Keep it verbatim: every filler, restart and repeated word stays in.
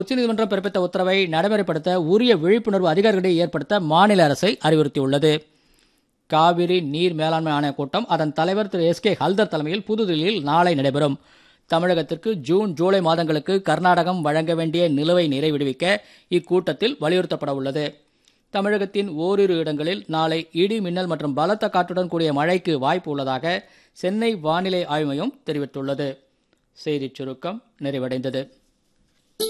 உச்சநீதிமன்றம் பிறப்பித்த உத்தரவை நடைமுறைப்படுத்த உரிய விழிப்புணர்வு அதிகாரிகளிடையே ஏற்படுத்த மாநில அரசை அறிவுறுத்தியுள்ளது. காவிரி நீர் மேலாண்மை ஆணைய கூட்டம் அதன் தலைவர் திரு எஸ் கே ஹல்தர் தலைமையில் புதுதில்லியில் நாளை நடைபெறும். தமிழகத்திற்கு ஜூன் ஜூலை மாதங்களுக்கு கர்நாடகம் வழங்க வேண்டிய நிலுவை நீரை விடுவிக்க இக்கூட்டத்தில் வலியுறுத்தப்பட உள்ளது. தமிழகத்தின் ஓரிரு இடங்களில் நாளை இடி மின்னல் மற்றும் பலத்த காற்றுடன் கூடிய மழைக்கு வாய்ப்பு உள்ளதாக சென்னை வானிலை ஆய்வு மையம் தெரிவித்துள்ளது. செய்திச் சுருக்கம் நிறைவடைந்தது.